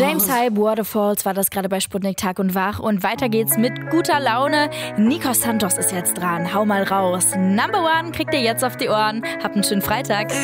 James Hype, Waterfalls war das gerade bei Sputnik Tag und Wach. Und weiter geht's mit guter Laune. Nico Santos ist jetzt dran. Hau mal raus. Number One kriegt ihr jetzt auf die Ohren. Habt einen schönen Freitag.